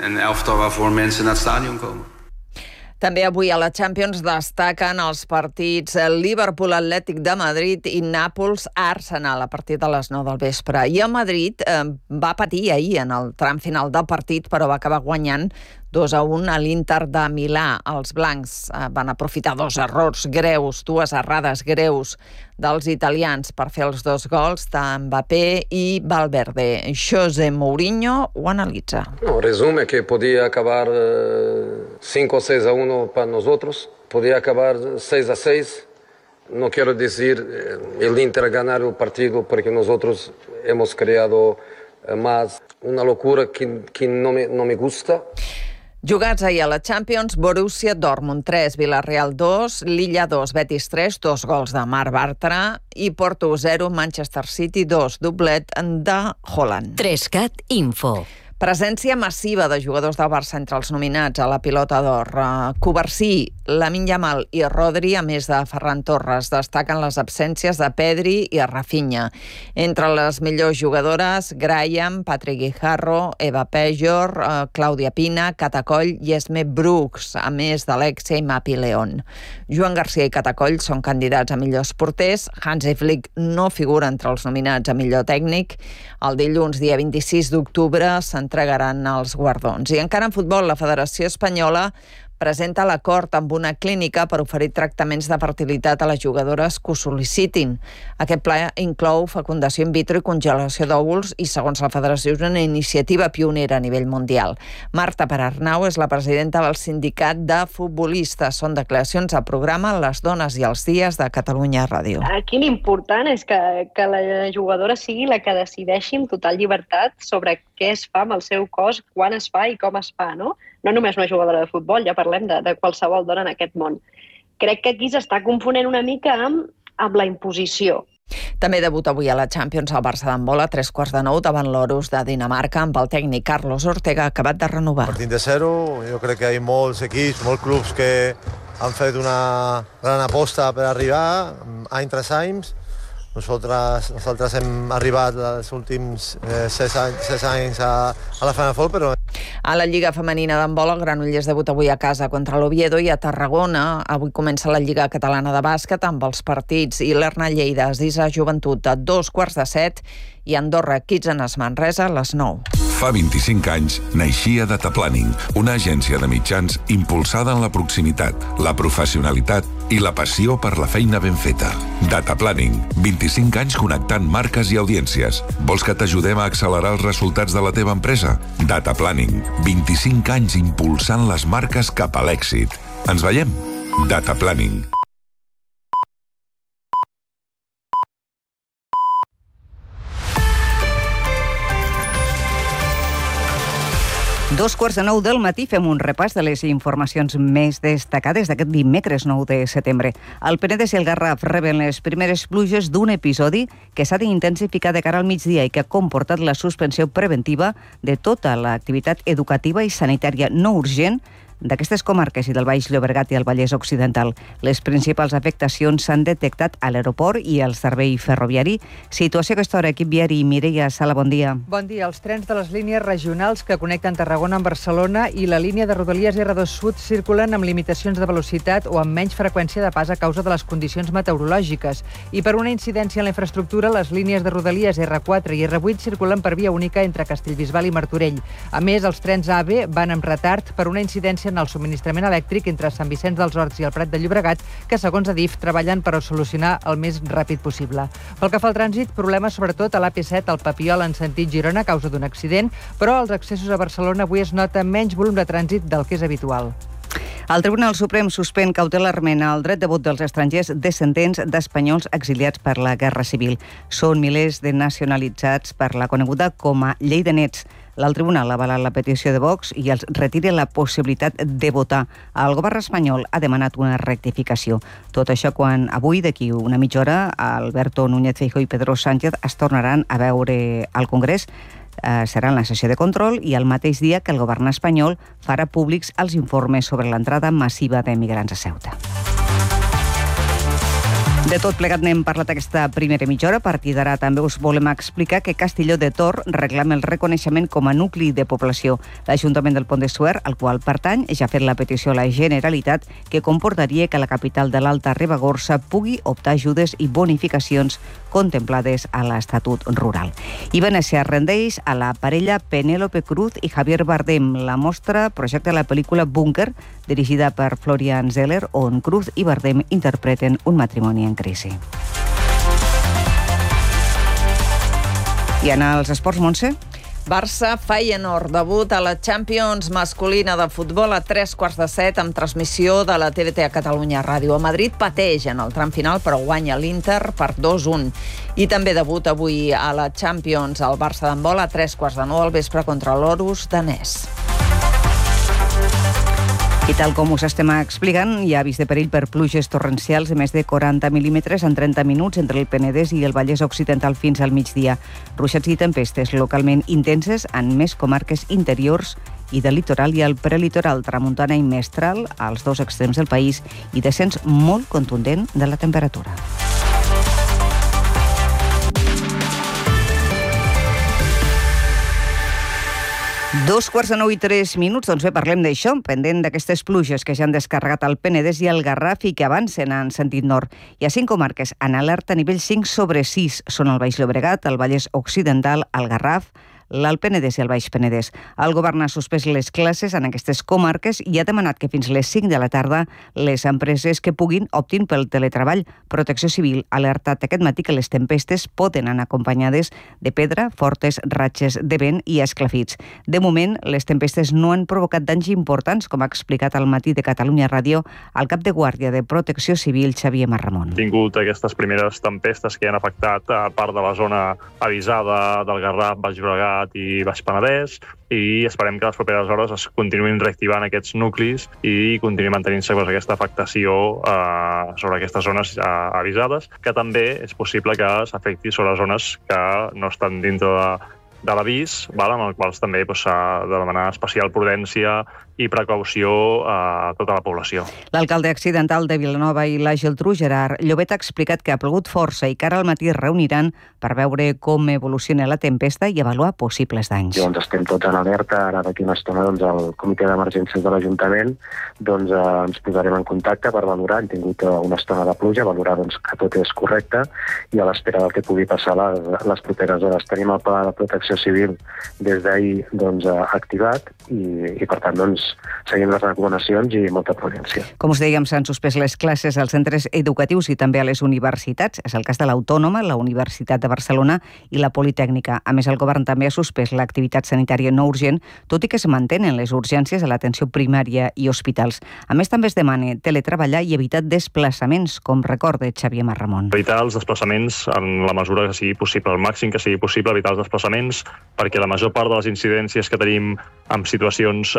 També avui a la Champions destaquen els partits Liverpool-Atlètic de Madrid i Nàpols-Arsenal a partir de les 9 del vespre. I el Madrid va patir ahir en el tram final del partit, però va acabar guanyant 2-1 a l'Inter de Milà. Els blancs van aprofitar 2 errors greus, 2 errades greus dels italians per fer els 2 gols d'Mbappé i Valverde. José Mourinho ho analitza. Resume que podia acabar 5-6-1 para nosotros, podía acabar 6-6. No quiero decir el Inter ganar el partido porque nosotros hemos creado más una locura que no me gusta. Jugats ahir a la Champions, Borussia Dortmund 3, Villarreal 2, Lilla 2, Betis 3, 2 gols de Marc Bartra i Porto 0, Manchester City 2, doblet de Haaland. 3CAT Info. Presència massiva de jugadors del Barça entre els nominats a la Pilota d'Or. Covarsí, Lamine Yamal i Rodri, a més de Ferran Torres, destaquen les absències de Pedri i Rafinha. Entre les millors jugadores, Graham, Patrick Guijarro, Eva Pejor, Clàudia Pina, Catacoll i Esme Brooks, a més d'Alexia i Mapi León. Joan Garcia i Catacoll són candidats a millors porters. Hansi Flick no figura entre els nominats a millor tècnic. El dilluns, dia 26 d'octubre, s'entregaran els guardons. I encara en futbol, la Federació Espanyola presenta l'acord amb una clínica per oferir tractaments de fertilitat a les jugadores que ho sol·licitin. Aquest pla inclou fecundació in vitro i congelació d'òvuls i, segons la Federació, és una iniciativa pionera a nivell mundial. Marta Perarnau és la presidenta del sindicat de futbolistes. Són declaracions al programa Les dones i els dies de Catalunya Ràdio. Aquí l'important és que la jugadora sigui la que decideixi amb total llibertat sobre què es fa amb el seu cos, quan es fa i com es fa, no? No només una jugadora de futbol, ja parlem de qualsevol dona en aquest món. Crec que aquí s'està confonent una mica amb la imposició. També debuta avui a la Champions el Barça d'handbol a 8:45 davant l'Orus de Dinamarca amb el tècnic Carlos Ortega, acabat de renovar. Partint de zero, jo crec que hi ha molts equips, molts clubs que han fet una gran aposta per arribar any tras any. Nosaltres hem arribat els últims 6 anys a la Final Four, però... A la Lliga Femenina d'handbol, el Granollers debuta avui a casa contra l'Oviedo i a Tarragona. Avui comença la Lliga Catalana de Bàsquet amb els partits Ilerna Lleida, Sisa Joventut a 2:15 i Andorra Kitsenes Manresa a les 9. Fa 25 anys naixia Data Planning, una agència de mitjans impulsada en la proximitat, la professionalitat i la passió per la feina ben feta. Data Planning, 25 anys connectant marques i audiències. Vols que t'ajudem a accelerar els resultats de la teva empresa? Data Planning, 25 anys impulsant les marques cap a l'èxit. Ens veiem? Data Planning. Dos quarts de 9 del matí fem un repàs de les informacions més destacades d'aquest dimecres 9 de setembre. El Penedès i el Garraf reben les primeres pluges d'un episodi que s'ha d'intensificar de cara al migdia i que ha comportat la suspensió preventiva de tota l'activitat educativa i sanitària no urgent d'aquestes comarques i del Baix Llobregat i el Vallès Occidental. Les principals afectacions s'han detectat a l'aeroport i al servei ferroviari. Situació a aquesta hora, equip viari. Mireia Sala, bon dia. Bon dia. Els trens de les línies regionals que connecten Tarragona amb Barcelona i la línia de Rodalies R2 Sud circulen amb limitacions de velocitat o amb menys freqüència de pas a causa de les condicions meteorològiques. I per una incidència en la infraestructura, les línies de Rodalies R4 i R8 circulen per via única entre Castellbisbal i Martorell. A més, els trens AVE van amb retard per una incidència en el subministrament elèctric entre Sant Vicenç dels Horts i el Prat de Llobregat, que, segons Adif, treballen per solucionar el més ràpid possible. Pel que fa al trànsit, problemes sobretot a l'AP7 al Papiol en sentit Girona a causa d'un accident, però als accessos a Barcelona avui es nota menys volum de trànsit del que és habitual. El Tribunal Suprem suspèn cautelarment el dret de vot dels estrangers descendents d'espanyols exiliats per la Guerra Civil. Són milers de nacionalitzats per la coneguda com a Llei de Nets. El tribunal ha avalat la petició de Vox i els retira la possibilitat de votar. El govern espanyol ha demanat una rectificació. Tot això quan avui, d'aquí una mitja hora, Alberto Núñez Feijóo i Pedro Sánchez es tornaran a veure al Congrés. Serà en la sessió de control i el mateix dia que el govern espanyol farà públics els informes sobre l'entrada massiva de migrants a Ceuta. De tot plegat n'hem parlat aquesta primera mitja hora. A partir d'ara també us volem explicar que Castelló de Tor reclama el reconeixement com a nucli de població. L'Ajuntament del Pont de Suert, al qual pertany, ja ha fet la petició a la Generalitat que comportaria que la capital de l'Alta Ribagorça pugui optar ajudes i bonificacions contemplades a l'Estatut Rural. I Venècia rendeix a la parella Penélope Cruz i Javier Bardem. La mostra projecta la pel·lícula Búnquer, dirigida per Florian Zeller, on Cruz i Bardem interpreten un matrimoni en crisi. I en els esports, Montse? Barça-Feyenoord, debut a la Champions masculina de futbol a 6:15 amb transmissió de la TDT a Catalunya Ràdio. A Madrid pateix en el tram final, però guanya l'Inter per 2-1. I també debut avui a la Champions al Barça d'handbol a 9:15 al vespre contra l'Orus danès. I tal com us estem explicant, hi ha avís de perill per pluges torrencials de més de 40 mil·límetres en 30 minuts entre el Penedès i el Vallès Occidental fins al migdia. Ruixats i tempestes localment intenses en més comarques interiors i del litoral i al prelitoral, tramuntana i mestral als dos extrems del país i descens molt contundent de la temperatura. Dos quarts de 9 i 3 minuts, doncs bé, parlem d'això, pendent d'aquestes pluges que ja han descarregat el Penedès i el Garraf i que avancen en sentit nord. Hi ha 5 comarques en alerta a nivell 5/6. Són el Baix Llobregat, el Vallès Occidental, el Garraf, l'Alt Penedès i el Baix Penedès. El govern ha suspès les classes en aquestes comarques i ha demanat que fins les 5 de la tarda les empreses que puguin optin pel teletreball. Protecció Civil ha alertat aquest matí que les tempestes poden anar acompanyades de pedra, fortes ratxes de vent i esclafits. De moment, les tempestes no han provocat danys importants, com ha explicat al matí de Catalunya Ràdio el cap de guàrdia de Protecció Civil, Xavier Marramon. Tingut aquestes primeres tempestes que han afectat a part de la zona avisada del Garraf, Baix Llobregat i Baix Penedès, i esperem que les properes hores es continuïn reactivant aquests nuclis i continuï mantenint-se aquesta afectació sobre aquestes zones avisades, que també és possible que s'afecti sobre zones que no estan dintre de l'avís, amb els quals també s'ha de demanar especial prudència i precaució a tota la població. L'alcalde accidental de Vilanova i la Geltrú, Gerard Llobet, ha explicat que ha plogut força i que ara al matí es reuniran per veure com evoluciona la tempesta i avaluar possibles danys. Doncs estem tots en alerta. Ara d'aquí una estona el comitè d'emergències de l'Ajuntament ens posarem en contacte per valorar. Hem tingut una estona de pluja, valorar que tot és correcte i a l'espera del que pugui passar les properes hores. Tenim el pla de protecció civil des d'ahir activat i per tant seguim les recomanacions i molta prudència. Com us dèiem, s'han suspès les classes als centres educatius i també a les universitats. És el cas de l'Autònoma, la Universitat de Barcelona i la Politècnica. A més, el govern també ha suspès l'activitat sanitària no urgent, tot i que es mantenen les urgències a l'atenció primària i hospitals. A més, també es demana teletreballar i evitar desplaçaments, com recorda Xavier Marramon. Evitar els desplaçaments en la mesura que sigui possible, el màxim que sigui possible, evitar els desplaçaments, perquè la major part de les incidències que tenim en situacions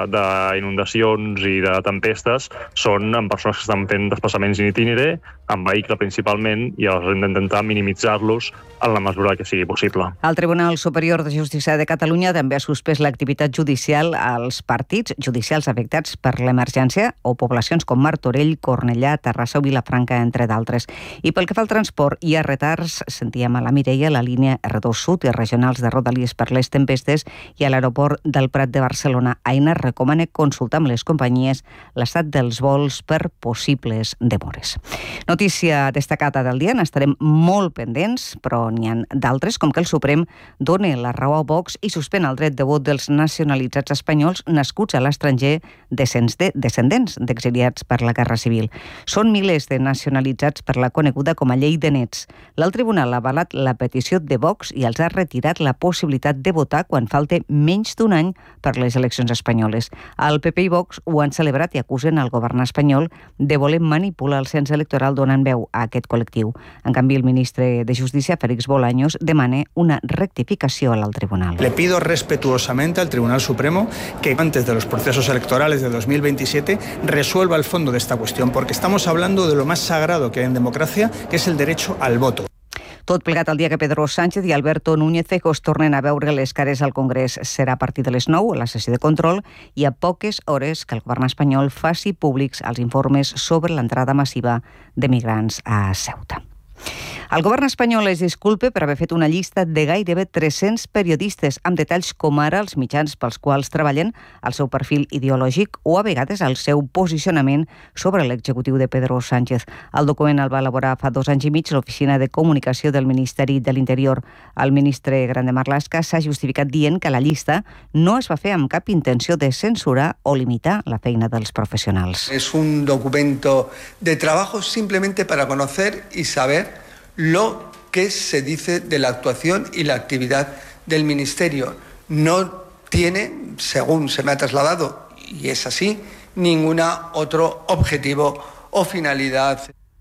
d'inundacions i de tempestes són en persones que estan fent desplaçaments in itinere, en vehicle principalment, i hem d'intentar minimitzar-los en la mesura que sigui possible. El Tribunal Superior de Justícia de Catalunya també ha suspès l'activitat judicial als partits judicials afectats per l'emergència o poblacions com Martorell, Cornellà, Terrassa o Vilafranca, entre d'altres. I pel que fa al transport, hi ha retards, sentíem a la Mireia, la línia R2 Sud i regionals de Rodalies per les tempestes i a l'aeroport del Prat de Barcelona. Aina recomana consultar amb les companyies l'estat dels vols per possibles demores. Notícia destacada del dia, n'estarem molt pendents, però n'hi ha d'altres, com que el Suprem dona la raó a Vox i suspèn el dret de vot dels nacionalitzats espanyols nascuts a l'estranger descendents d'exiliats per la Guerra Civil. Són milers de nacionalitzats per la coneguda com a llei de nets. L'alt tribunal ha avalat la petició de Vox i els ha retirat la possibilitat de votar quan falte menys d'un any per les eleccions espanyoles. El PP i Vox ho han celebrat i acusen el govern espanyol de voler manipular el cens electoral donant veu a aquest col·lectiu. En canvi, el ministre de Justícia, Félix Bolaños, demana una rectificació al tribunal. Le pido respetuosamente al Tribunal Supremo que antes de los procesos electorales de 2027 resuelva el fondo de esta cuestión, porque estamos hablando de lo más sagrado que hay en democracia, que es el derecho al voto. Tot plegat el dia que Pedro Sánchez i Alberto Núñez Feijóo tornen a veure les cares al Congrés. Serà a partir de les 9, a la sessió de control, i a poques hores que el govern espanyol faci públics els informes sobre l'entrada massiva de migrants a Ceuta. El govern espanyol es disculpa per haver fet una llista de gairebé 300 periodistes amb detalls com ara els mitjans pels quals treballen, el seu perfil ideològic o a vegades el seu posicionament sobre l'executiu de Pedro Sánchez. El document el va elaborar fa 2 anys i mig l'Oficina de Comunicació del Ministeri de l'Interior. El ministre Grande Marlaska s'ha justificat dient que la llista no es va fer amb cap intenció de censurar o limitar la feina dels professionals. Es un documento de trabajo simplemente para conocer y saber lo que se dice de la actuación y la actividad del Ministerio. No tiene, según se me ha trasladado, y es así, ningún otro objetivo o finalidad.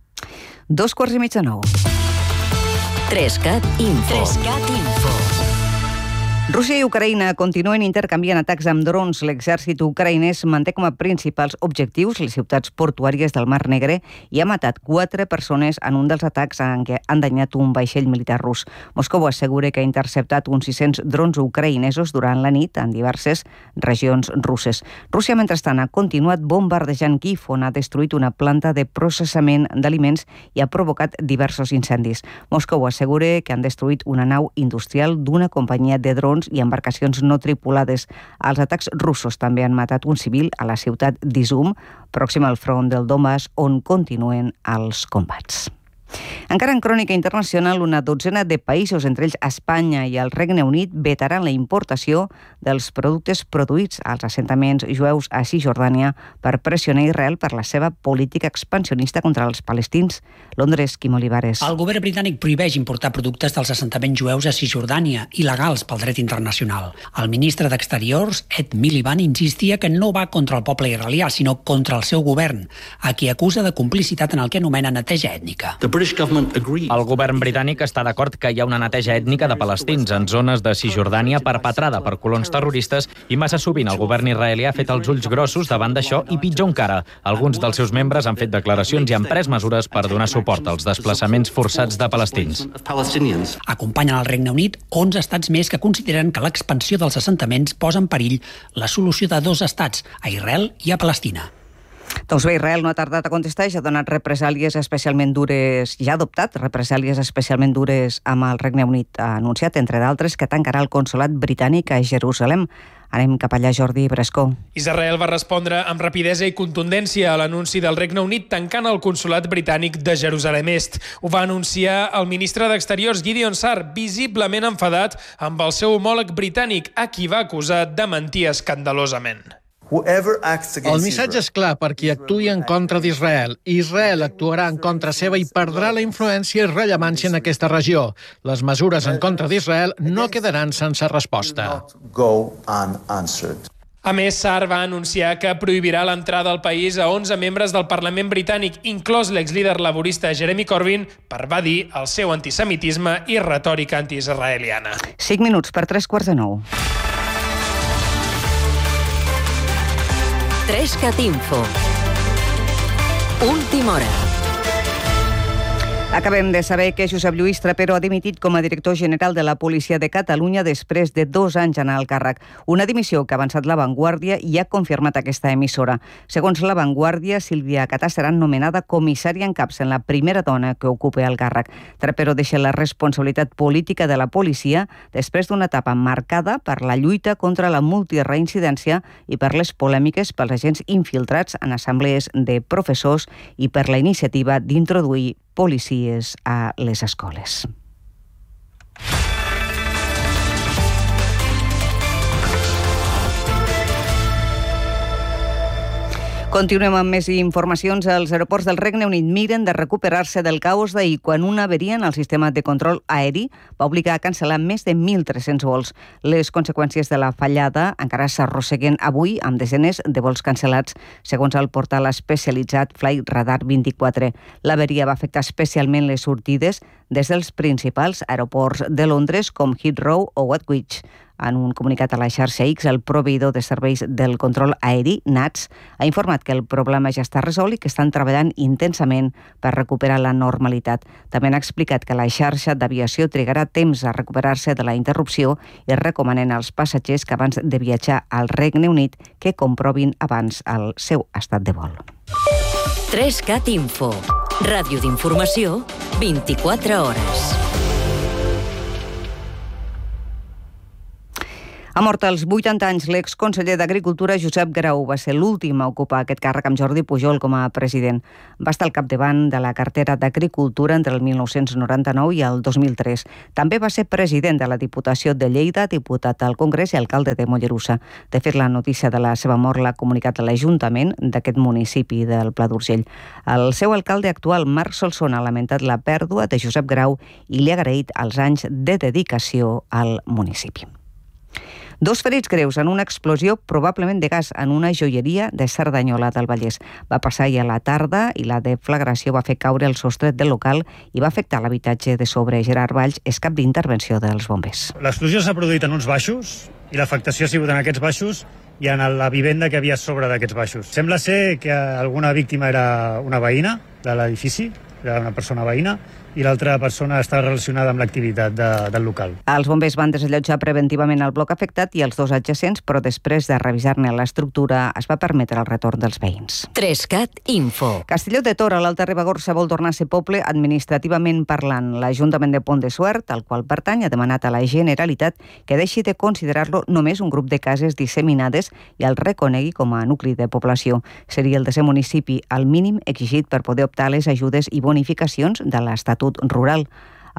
8:45. 3CAT Info. Rússia i Ucraïna continuen intercanviant atacs amb drons. L'exèrcit ucraïnès manté com a principals objectius les ciutats portuàries del Mar Negre i ha matat 4 persones en un dels atacs en què han danyat un vaixell militar rus. Moscou assegura que ha interceptat uns 600 drons ucraïnesos durant la nit en diverses regions russes. Rússia, mentrestant, ha continuat bombardejant Kíev, on ha destruït una planta de processament d'aliments i ha provocat diversos incendis. Moscou assegura que han destruït una nau industrial d'una companyia de drons i embarcacions no tripulades. Els atacs russos també han matat un civil a la ciutat d'Izum, pròxima al front del Donbass, on continuen els combats. Encara en crònica internacional, una dotzena de països, entre ells Espanya i el Regne Unit, vetaran la importació dels productes produïts als assentaments jueus a Cisjordània per pressionar Israel per la seva política expansionista contra els palestins. Londres, Quim Olivares. El govern britànic prohibeix importar productes dels assentaments jueus a Cisjordània, il·legals pel dret internacional. El ministre d'Exteriors, Ed Miliband, insistia que no va contra el poble israelià, sinó contra el seu govern, a qui acusa de complicitat en el que anomena neteja ètnica. El govern britànic està d'acord que hi ha una neteja ètnica de palestins en zones de Cisjordània perpetrada per colons terroristes i massa sovint el govern israelià ha fet els ulls grossos davant d'això i pitjor encara. Alguns dels seus membres han fet declaracions i han pres mesures per donar suport als desplaçaments forçats de palestins. Acompanyen al Regne Unit 11 estats més que consideren que l'expansió dels assentaments posa en perill la solució de 2 estats, a Israel i a Palestina. Doncs bé, Israel no ha tardat a contestar i ja ha donat represàlies especialment dures, ja ha adoptat represàlies especialment dures amb el Regne Unit. Ha anunciat, entre d'altres, que tancarà el consolat britànic a Jerusalem. Anem cap allà, Jordi Brescó. Israel va respondre amb rapidesa i contundència a l'anunci del Regne Unit tancant el consolat britànic de Jerusalem Est. Ho va anunciar el ministre d'Exteriors Gideon Saar, visiblement enfadat amb el seu homòleg britànic, a qui va acusar de mentir escandalosament. El missatge és clar per qui actuï en contra d'Israel. Israel actuarà en contra seva i perdrà la influència i rellevància en aquesta regió. Les mesures en contra d'Israel no quedaran sense resposta. A més, Saar va anunciar que prohibirà l'entrada al país a 11 membres del Parlament britànic, inclòs l'exlíder laborista Jeremy Corbyn, per evadir el seu antisemitisme i retòrica antiisraeliana. 5 minuts per 3:45. 3CAT Info. Última hora. Acabem de saber que Josep Lluís Trapero ha dimitit com a director general de la Policia de Catalunya després de 2 anys en el càrrec. Una dimissió que ha avançat La Vanguardia i ha confirmat aquesta emissora. Segons La Vanguardia, Sílvia Catà serà nomenada comissària en caps, en la primera dona que ocupa el càrrec. Trapero deixa la responsabilitat política de la policia després d'una etapa marcada per la lluita contra la multireincidència i per les polèmiques pels agents infiltrats en assemblees de professors i per la iniciativa d'introduir policies a les escoles. Continuem amb més informacions. Els aeroports del Regne Unit miren de recuperar-se del caos d'ahir quan una avaria en el sistema de control aeri va obligar a cancel·lar més de 1.300 vols. Les conseqüències de la fallada encara s'arrosseguen avui amb desenes de vols cancel·lats, segons el portal especialitzat Flight Radar 24. L'avaria va afectar especialment les sortides des dels principals aeroports de Londres com Heathrow o Gatwick. En un comunicat a la xarxa X, el proveïdor de serveis del control aeri, NATS, ha informat que el problema ja està resolt i que estan treballant intensament per recuperar la normalitat. També han explicat que la xarxa d'aviació trigarà temps a recuperar-se de la interrupció i recomanen als passatgers que abans de viatjar al Regne Unit que comprovin abans el seu estat de vol. 3CAT Info. Ràdio d'informació 24 hores. Ha mort als 80 anys l'exconseller d'Agricultura Josep Grau. Va ser l'últim a ocupar aquest càrrec amb Jordi Pujol com a president. Va estar al capdavant de la cartera d'Agricultura entre el 1999 i el 2003. També va ser president de la Diputació de Lleida, diputat al Congrés i alcalde de Mollerussa. De fet, la notícia de la seva mort l'ha comunicat a l'Ajuntament d'aquest municipi del Pla d'Urgell. El seu alcalde actual, Marc Solsona, ha lamentat la pèrdua de Josep Grau i li ha agraït els anys de dedicació al municipi. 2 ferits greus en una explosió probablement de gas en una joieria de Cerdanyola del Vallès. Va passar ahir a la tarda i la deflagració va fer caure el sostre del local i va afectar l'habitatge de sobre. Gerard Valls és cap d'intervenció dels bombers. L'explosió s'ha produït en uns baixos i l'afectació ha sigut en aquests baixos i en la vivenda que havia a sobre d'aquests baixos. Sembla ser que alguna víctima era una veïna de l'edifici, era una persona veïna, i l'altra persona està relacionada amb l'activitat del local. Els bombers van desallotjar preventivament el bloc afectat i els 2 adjacents, però després de revisar-ne l'estructura es va permetre el retorn dels veïns. 3CAT Info. Castelló de Tor, a l'Alta Ribagorça, vol tornar a ser poble administrativament parlant. L'Ajuntament de Pont de Suert, al qual pertany, ha demanat a la Generalitat que deixi de considerar-lo només un grup de cases disseminades i el reconegui com a nucli de població. Seria el 10è municipi, el mínim exigit per poder optar a les ajudes i bonificacions de l'Estatut rural.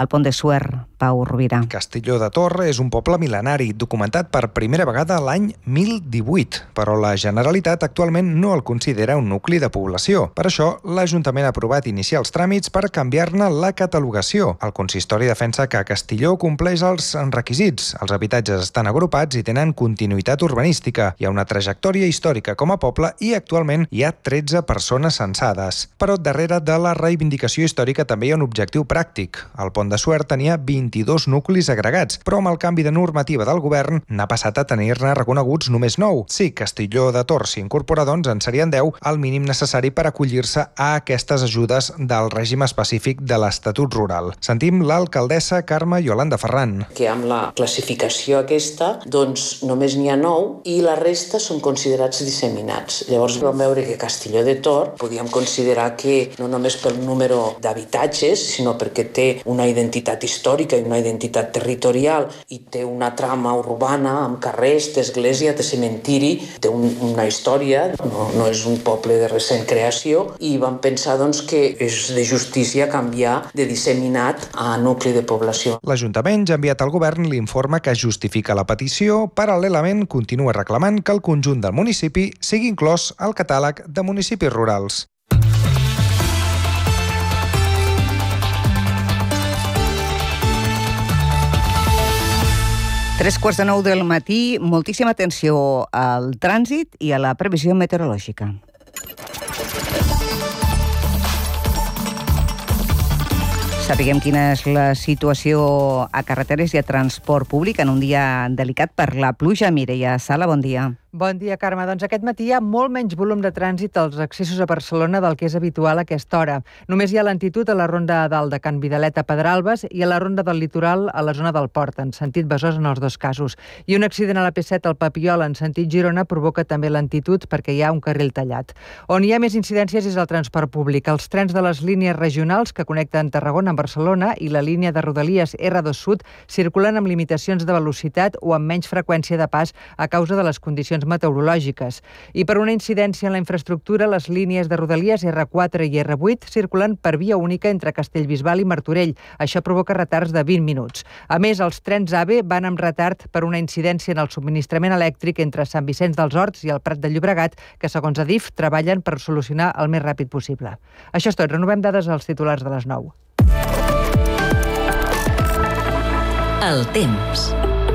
al Pont de Suert. Pau Rovira. Castelló de Tor és un poble mil·lenari, documentat per primera vegada l'any 1018, però la Generalitat actualment no el considera un nucli de població. Per això, l'Ajuntament ha aprovat iniciar els tràmits per canviar-ne la catalogació. El consistori defensa que Castelló compleix els requisits. Els habitatges estan agrupats i tenen continuïtat urbanística. Hi ha una trajectòria històrica com a poble i actualment hi ha 13 persones censades. Però darrere de la reivindicació històrica també hi ha un objectiu pràctic. El Pont de Suert tenia 22 nuclis agregats, però amb el canvi de normativa del govern n'ha passat a tenir-ne reconeguts només 9. Si Castelló de Tor s'incorpora, doncs en serien 10, el mínim necessari per acollir-se a aquestes ajudes del règim específic de l'Estatut Rural. Sentim l'alcaldessa Carme Yolanda Ferran. Que amb la classificació aquesta, doncs només n'hi ha 9 i la resta són considerats disseminats. Llavors vam veure que Castelló de Tor podíem considerar que no només pel número d'habitatges, sinó perquè té una identitat històrica i una identitat territorial i té una trama urbana amb carrers, d'església, de cementiri, té una història, no és un poble de recent creació i vam pensar doncs, que és de justícia canviar de disseminat a nucli de població. L'Ajuntament ja ha enviat al govern l'informe que justifica la petició. Paral·lelament, continua reclamant que el conjunt del municipi sigui inclòs al catàleg de municipis rurals. Tres quarts de 9 del matí, moltíssima atenció al trànsit i a la previsió meteorològica. Sapiguem quina és la situació a carreteres i a transport públic en un dia delicat per la pluja. Mireia Sala, bon dia. Bon dia, Carme. Doncs aquest matí hi ha molt menys volum de trànsit als accessos a Barcelona del que és habitual a aquesta hora. Només hi ha lentitud a la ronda a dalt de Can Vidalet a Pedralbes i a la ronda del litoral a la zona del Port, en sentit Besòs en els dos casos. I un accident a la P7 al Papiol en sentit Girona provoca també lentitud perquè hi ha un carril tallat. On hi ha més incidències és el transport públic. Els trens de les línies regionals que connecten Tarragona amb Barcelona i la línia de Rodalies R2 Sud circulen amb limitacions de velocitat o amb menys freqüència de pas a causa de les condicions meteorològiques. I per una incidència en la infraestructura, les línies de Rodalies R4 i R8 circulen per via única entre Castellbisbal i Martorell. Això provoca retards de 20 minuts. A més, els trens AVE van amb retard per una incidència en el subministrament elèctric entre Sant Vicenç dels Horts i el Prat de Llobregat, que, segons Adif, treballen per solucionar el més ràpid possible. Això és tot. Renovem dades als titulars de les 9. El temps.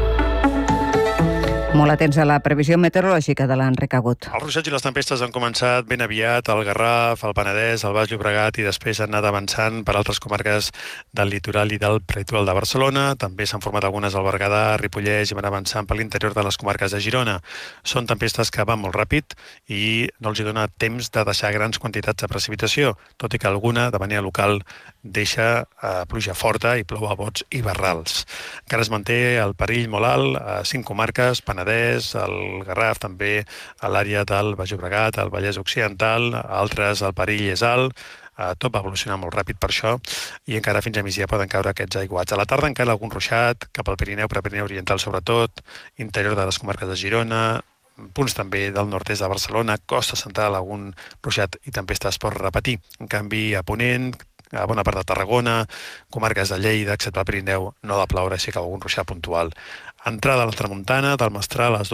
Molt atents a la previsió meteorològica de l'Enric Agut. Els ruixats i les tempestes han començat ben aviat al Garraf, al Penedès, al Baix Llobregat i després han anat avançant per altres comarques del litoral i del prelitoral de Barcelona. També s'han format algunes al Berguedà, Ripollès i van avançant per l'interior de les comarques de Girona. Són tempestes que van molt ràpid i no els dona temps de deixar grans quantitats de precipitació, tot i que alguna, de manera local, deixa pluja forta i plou a bots i barrals. Encara es manté el perill molt alt a 5 comarques, Penedès, el Garraf, també a l'àrea del Baix Llobregat, al Vallès Occidental, altres el perill és alt, tot va evolucionar molt ràpid per això i encara fins a migdia poden caure aquests aiguats. A la tarda encara algun ruixat cap al Pirineu, Prepirineu Oriental sobretot, interior de les comarques de Girona, punts també del nord-est de Barcelona, costa central, algun ruixat i tempesta es pot repetir. En canvi, a Ponent, a bona part de Tarragona, comarques de Lleida, excepte el Pirineu, no ha de ploure, així que algun ruixat puntual. Entrada a la tramuntana, del Mestral a les